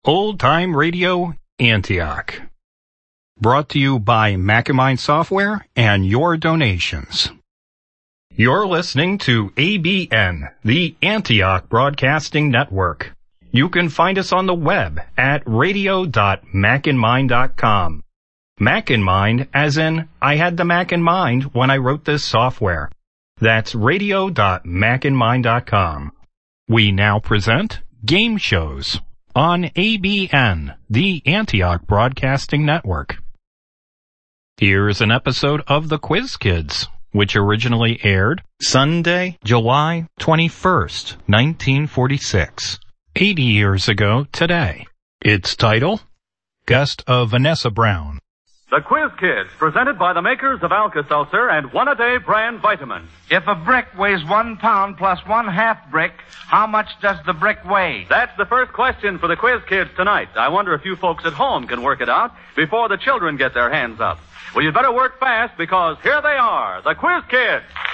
Old Time Radio Antioch. Brought to you by Macamind Software and your donations. You're listening to ABN, the Antioch Broadcasting Network. You can find us on the web at radio.macinmind.com. Mac in mind, as in, I had the Mac in mind when I wrote this software. That's radio.macinmind.com. We now present Game Shows on ABN, the Antioch Broadcasting Network. Here's an episode of The Quiz Kids, which originally aired Sunday, July 21st, 1946, 80 years ago today. Its title, Gust of Vanessa Brown. The Quiz Kids, presented by the makers of Alka-Seltzer and One-A-Day brand vitamins. If a brick weighs 1 pound plus 1/2 brick, how much does the brick weigh? That's the first question for the Quiz Kids tonight. I wonder if you folks at home can work it out before the children get their hands up. Well, you'd better work fast because here they are, the Quiz Kids.